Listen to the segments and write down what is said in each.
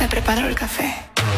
te preparo el café.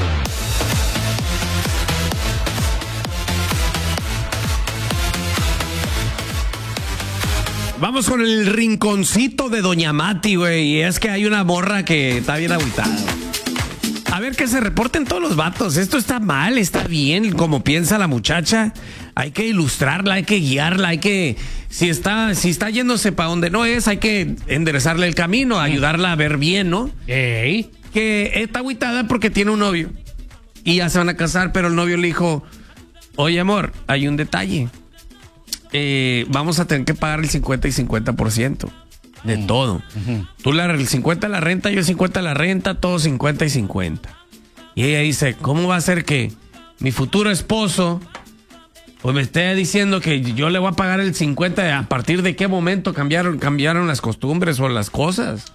Vamos con el rinconcito de Doña Mati, güey. Y es que hay una morra que está bien agüitada. A ver, que se reporten todos los vatos. Esto está mal, está bien, como piensa la muchacha. Hay que ilustrarla, hay que guiarla, hay que... Si está yéndose para donde no es, hay que enderezarle el camino, ayudarla a ver bien, ¿no? Ey. Que está agüitada porque tiene un novio. Y ya se van a casar, pero el novio le dijo, oye, amor, hay un detalle. Vamos a tener que pagar el 50 y 50% de todo. Tú el 50 la renta, yo el 50 la renta, todo 50 y 50. Y ella dice, ¿cómo va a ser que mi futuro esposo pues me esté diciendo que yo le voy a pagar el 50? ¿A partir de qué momento cambiaron las costumbres o las cosas?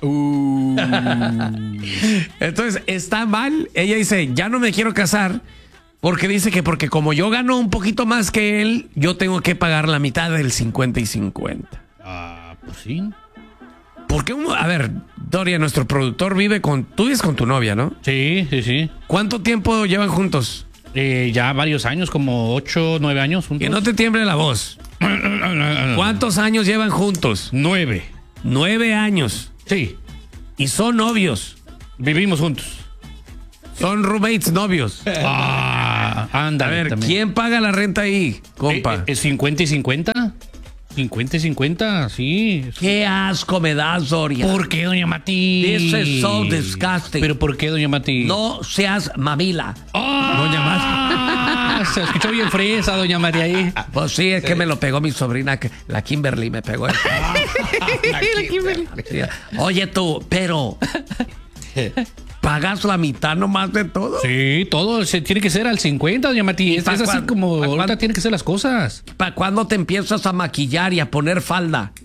Entonces, está mal. Ella dice, ya no me quiero casar. Porque dice que porque como yo gano un poquito más que él, yo tengo que pagar la mitad del 50 y 50. Ah, pues sí. ¿Por qué? A ver, Doria, nuestro productor tú vives con tu novia, ¿no? Sí, sí, sí. ¿Cuánto tiempo llevan juntos? Ya varios años, como 8, 9 años juntos. Que no te tiemble la voz. ¿Cuántos años llevan juntos? 9. 9 años. Sí. Y son novios. Vivimos juntos. Son roommates novios. Anda. A ver, ¿quién paga la renta ahí, compa? ¿Es 50 y 50? 50 y 50, sí. Qué asco me das, Doria. ¿Por qué, doña Mati? This is so disgusting. ¿Pero por qué, doña Mati? No seas mamila. Doña Mati. Se escuchó bien fresa, doña Mati, ahí. Pues sí, es que me lo pegó mi sobrina, la Kimberly me pegó. La Kimberly. Sí. Oye tú, pero... ¿pagas la mitad nomás de todo? Sí, todo se tiene que ser al 50, doña Mati. Es así como ahorita tienen que ser las cosas. ¿Para cuándo te empiezas a maquillar y a poner falda?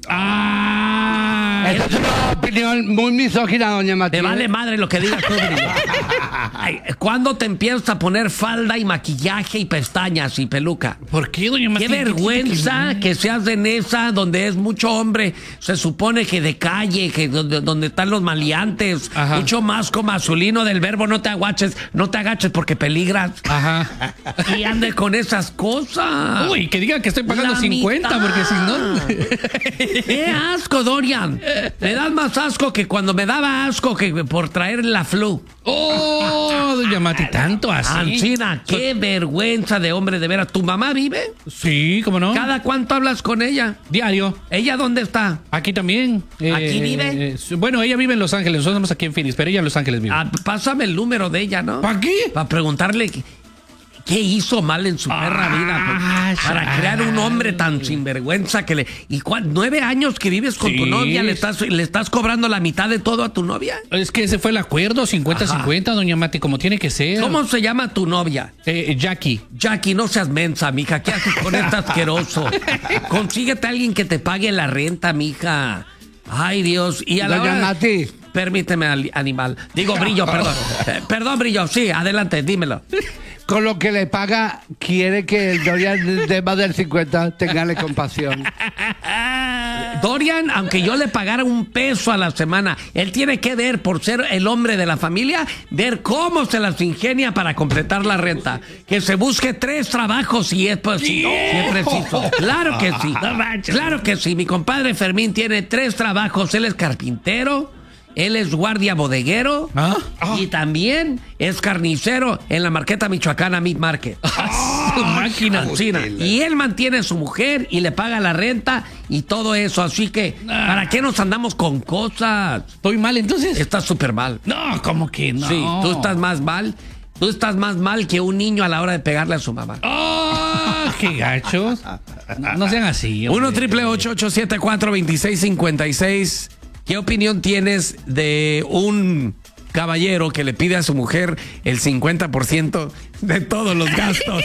Esa es una opinión muy misógina, doña Mati. Te vale madre lo que digas tú, Brillo. ¿Cuándo te empiezas a poner falda y maquillaje y pestañas y peluca? ¿Por qué, doña Mati? Qué vergüenza que seas de esa donde es mucho hombre. Se supone que de calle, que donde están los maleantes. Ajá. Mucho masco masculino del verbo no te agaches porque peligras. Ajá. Y ande con esas cosas. Uy, que diga que estoy pagando La 50, mitad. porque si no... ¡Qué asco, Dorian! Me das más asco que cuando me daba asco que por traer la flu. ¡Oh, doña Mati! ¿Tanto así? Ancina, qué vergüenza de hombre, de veras. ¿Tu mamá vive? Sí, ¿cómo no? ¿Cada cuánto hablas con ella? Diario. ¿Ella dónde está? Aquí también. ¿Aquí vive? Bueno, ella vive en Los Ángeles. Nosotros estamos aquí en Phoenix, pero ella en Los Ángeles vive. Pásame el número de ella, ¿no? ¿Para qué? Para preguntarle qué hizo mal en su perra vida. Para crear un hombre tan sinvergüenza que le... ¿Y 9 años que vives con tu novia? ¿Le estás cobrando la mitad de todo a tu novia? Es que ese fue el acuerdo, 50-50, doña Mati, como tiene que ser. ¿Cómo se llama tu novia? Jackie. Jackie, no seas mensa, mija. ¿Qué haces con este asqueroso? Consíguete a alguien que te pague la renta, mija. Ay, Dios. Y a la Doña hora... Mati. Permíteme, animal. Digo, Brillo, perdón. Perdón, Brillo. Sí, adelante, dímelo. Con lo que le paga, quiere que el Dorian de más del 50 tenga compasión. Dorian, aunque yo le pagara $1 a la semana, él tiene que ver, por ser el hombre de la familia, ver cómo se las ingenia para completar la renta. Que se busque 3 trabajos si es preciso. Si es preciso. Claro que sí. Claro que sí. Mi compadre Fermín tiene 3 trabajos. Él es carpintero. Él es guardia bodeguero y también es carnicero en la Marqueta Michoacana Meat Market. Máquina. Y él mantiene a su mujer y le paga la renta y todo eso. Así que, ¿para qué nos andamos con cosas? ¿Estoy mal entonces? Estás súper mal. No, ¿cómo que no? Sí, tú estás más mal. Tú estás más mal que un niño a la hora de pegarle a su mamá. ¡Oh! ¡Qué gachos! No sean así. 1-888-874-2656. ¿Qué opinión tienes de un caballero que le pide a su mujer el 50% de todos los gastos?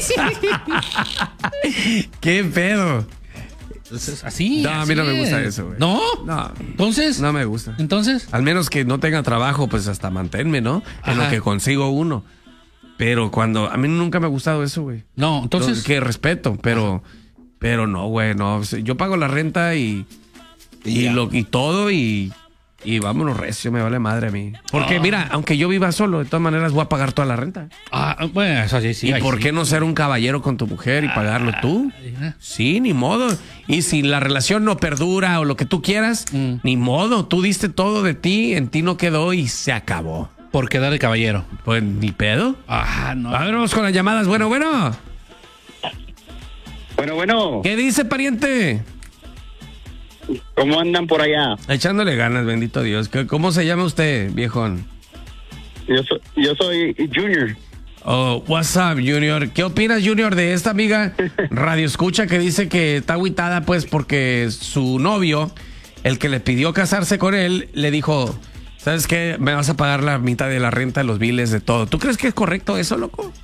¿Qué pedo? Entonces, así. No, a mí no me gusta eso, güey. ¿No? No. ¿Entonces? No me gusta. ¿Entonces? Al menos que no tenga trabajo, pues hasta manténme, ¿no? En lo que consigo uno. Pero cuando... A mí nunca me ha gustado eso, güey. No, entonces... Que respeto, pero no, güey, no. Yo pago la renta y todo y Y vámonos recio, me vale madre a mí. Porque mira, aunque yo viva solo, de todas maneras voy a pagar toda la renta. Bueno, eso sí. ¿Y por qué no ser un caballero con tu mujer y pagarlo tú? Sí, ni modo. Y si la relación no perdura o lo que tú quieras, ni modo. Tú diste todo de ti, en ti no quedó y se acabó. Por quedar de caballero. Pues ni pedo. No. A ver, vamos con las llamadas. Bueno. Bueno. ¿Qué dice, pariente? ¿Cómo andan por allá? Echándole ganas, bendito Dios. ¿Cómo se llama usted, viejón? Yo soy Junior. Oh, what's up, Junior? ¿Qué opinas, Junior, de esta amiga Radio Escucha que dice que está agüitada pues porque su novio, el que le pidió casarse con él, le dijo, ¿sabes qué? Me vas a pagar la mitad de la renta, los biles, de todo. ¿Tú crees que es correcto eso, loco?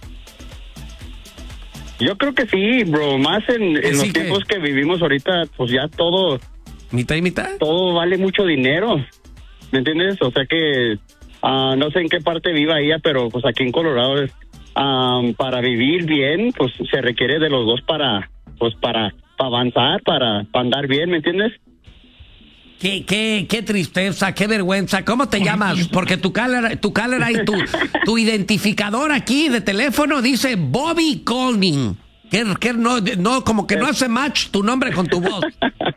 Yo creo que sí, bro. Más en los tiempos que vivimos ahorita, pues ya todo... ¿Mitad y mitad? Todo vale mucho dinero, ¿me entiendes? O sea que no sé en qué parte viva ella, pero pues aquí en Colorado para vivir bien, pues se requiere de los dos para avanzar, para andar bien, ¿me entiendes? Qué tristeza, qué vergüenza. ¿Cómo te llamas? Porque tu caller y tu identificador aquí de teléfono dice Bobby Colning. Que no, como que no hace match tu nombre con tu voz.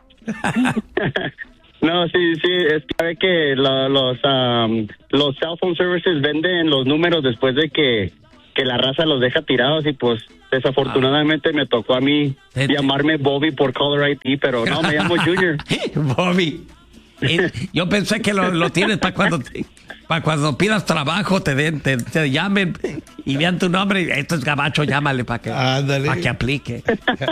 No, sí, es que los cell phone services venden los números después de que la raza los deja tirados y pues desafortunadamente me tocó a mí llamarme Bobby por caller ID, pero no, me llamo Junior. Bobby. Yo pensé que lo tienes para cuando pidas trabajo, te llamen y vean tu nombre. Esto es gabacho, llámale para que aplique.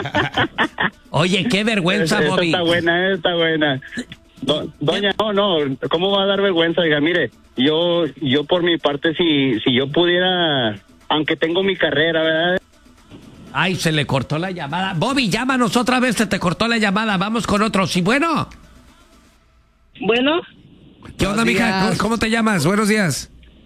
Oye, qué vergüenza, Bobby. Está buena. Doña, no, ¿cómo va a dar vergüenza? Diga, mire, yo por mi parte, si yo pudiera, aunque tengo mi carrera, ¿verdad? Ay, se le cortó la llamada. Bobby, llámanos otra vez, se te cortó la llamada. Vamos con otro. Sí, bueno. Bueno. ¿Qué onda, mija? ¿Cómo te llamas? Buenos días.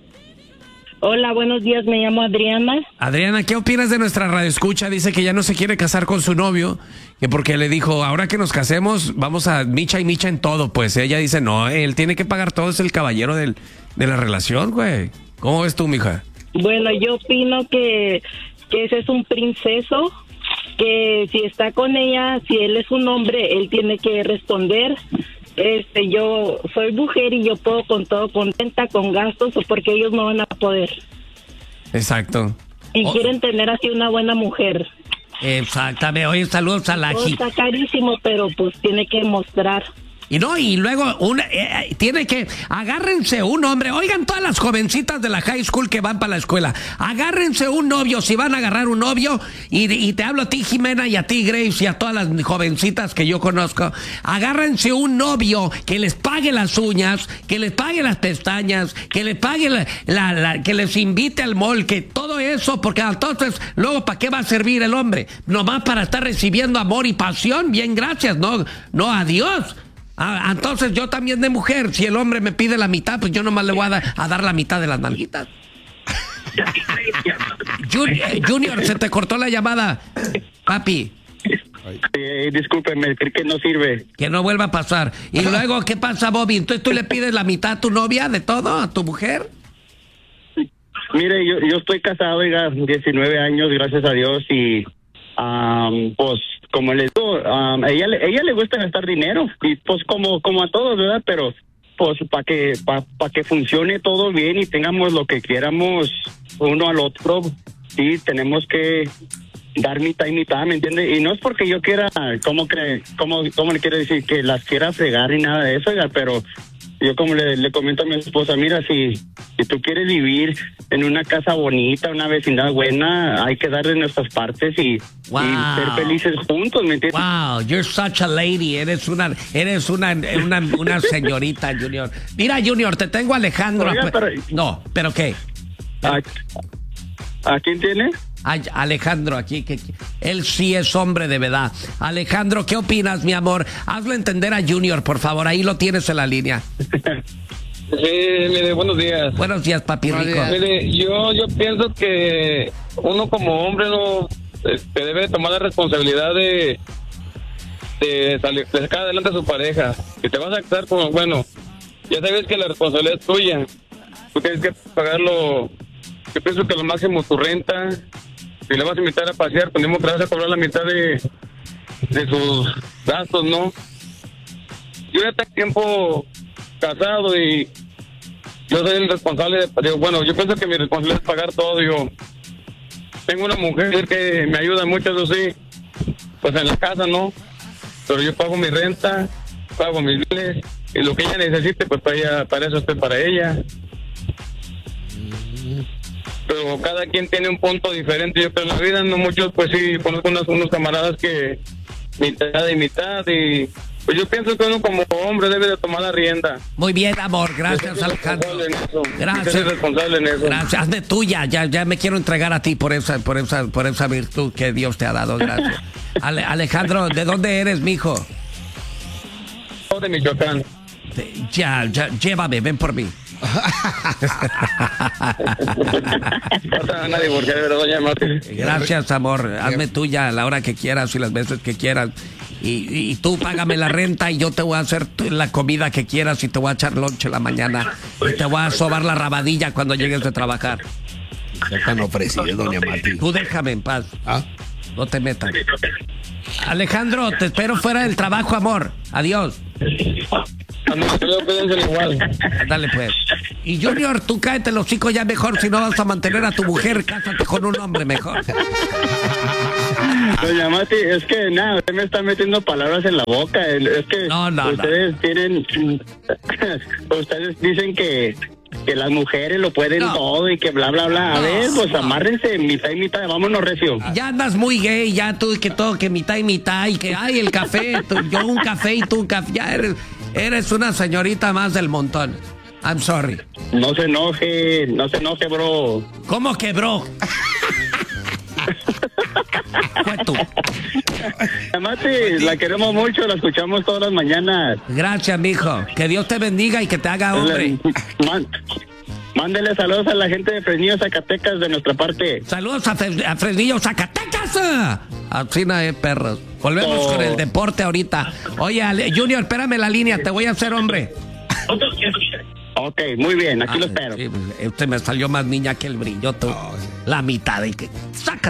Hola, buenos días. Me llamo Adriana. Adriana, ¿qué opinas de nuestra radioescucha? Dice que ya no se quiere casar con su novio, que porque le dijo, ahora que nos casemos, vamos a micha y micha en todo. Pues ella dice, no, él tiene que pagar todo, es el caballero de la relación, güey. ¿Cómo ves tú, mija? Bueno, yo opino que ese es un princeso, que si está con ella, si él es un hombre, él tiene que responder. Yo soy mujer y yo puedo con todo, contenta, con gastos, o porque ellos no van a poder. Exacto. Y quieren tener así una buena mujer. Exactamente. Oye, saludos a la todo está carísimo, pero pues tiene que mostrar. Y luego tiene que, agárrense un hombre, oigan todas las jovencitas de la high school que van para la escuela, agárrense un novio, si van a agarrar un novio, y te hablo a ti, Jimena, y a ti, Grace, y a todas las jovencitas que yo conozco, agárrense un novio que les pague las uñas, que les pague las pestañas, que les pague que les invite al mall, que todo eso, porque entonces, luego, ¿para qué va a servir el hombre? Nomás para estar recibiendo amor y pasión, bien, gracias, no, adiós. Entonces yo también de mujer, si el hombre me pide la mitad, pues yo nomás le voy a dar la mitad de las nalguitas. Junior, se te cortó la llamada, papi. Discúlpeme, creo que no sirve. Que no vuelva a pasar. Y luego, ¿qué pasa, Bobby? Entonces tú le pides la mitad a tu novia de todo, a tu mujer. Mire, yo estoy casado, oiga, 19 años, gracias a Dios, y pues como les digo, a ella le gusta gastar dinero, y pues como a todos, ¿verdad? Pero pues para que funcione todo bien y tengamos lo que queramos uno al otro, sí, tenemos que dar mitad y mitad, ¿me entiende? Y no es porque yo quiera, ¿cómo le quiero decir? Que las quiera fregar y nada de eso, oiga, pero yo como le comento a mi esposa, mira, si tú quieres vivir en una casa bonita, una vecindad buena, hay que darle nuestras partes y ser felices juntos, ¿me entiendes? Wow, you're such a lady, eres una señorita, Junior. Mira, Junior, te tengo a Alejandro. Oiga, ¿pero qué? ¿A quién tiene? Alejandro aquí, que él sí es hombre de verdad. Alejandro, ¿qué opinas, mi amor? Hazlo entender a Junior, por favor, ahí lo tienes en la línea. Sí, mire, buenos días. Buenos días, papi rico. Mire, yo pienso que uno como hombre no debe tomar la responsabilidad de sacar adelante a su pareja. Si te vas a casar con, bueno, ya sabes que la responsabilidad es tuya. Tú tienes que pagarlo. Yo pienso que lo máximo tu renta. Si le vas a invitar a pasear, pues mismo que le vas a cobrar la mitad de sus gastos, ¿no? Yo ya tengo tiempo casado y yo soy el responsable bueno, yo pienso que mi responsabilidad es pagar todo. Yo tengo una mujer que me ayuda mucho, eso sí, pues en la casa, ¿no? Pero yo pago mi renta, pago mis biles y lo que ella necesite, pues para eso estoy para ella. Pero cada quien tiene un punto diferente. Yo creo en la vida, no muchos, pues sí, conozco unos camaradas que mitad y mitad, y pues yo pienso que uno como hombre debe de tomar la rienda. Muy bien, amor, gracias, Alejandro. Gracias. Soy responsable en eso. Gracias, hazme tuya, ya me quiero entregar a ti por esa virtud que Dios te ha dado, gracias. Alejandro, ¿de dónde eres, mijo? De Michoacán. Ya, llévame, ven por mí. Gracias, amor. Hazme tuya a la hora que quieras y las veces que quieras. Y tú págame la renta y yo te voy a hacer la comida que quieras y te voy a echar lonche en la mañana. Y te voy a sobar la rabadilla cuando llegues de trabajar. Ya están ofrecidos, doña Mati. Tú déjame en paz. No te metas. Alejandro, te espero fuera del trabajo, amor. Adiós. Dale pues. Y Junior, tú cáete los chicos ya mejor. Si no vas a mantener a tu mujer, cásate con un hombre mejor. Doña Mati, es que nada, usted me está metiendo palabras en la boca. Es que ustedes tienen, ustedes dicen que las mujeres lo pueden todo y que bla, bla, bla. A ver, pues amárrense, mitad y mitad, vámonos recio. Ya andas muy gay, ya tú que todo, que mitad y mitad, y que, ay, el café, yo un café y tú un café. Ya eres una señorita más del montón. I'm sorry. No se enoje, bro. ¿Cómo que, bro? Fue tú. Mati, la queremos mucho, la escuchamos todas las mañanas. Gracias, mijo. Que Dios te bendiga y que te haga hombre. Mándele saludos a la gente de Fresnillo, Zacatecas, de nuestra parte. Saludos a Fresnillo, Zacatecas. Así no hay perros. Volvemos con el deporte ahorita. Oye, Junior, espérame la línea, te voy a hacer hombre. Ok, muy bien, aquí lo espero. Sí, usted me salió más niña que el brillo, tú. La mitad de que...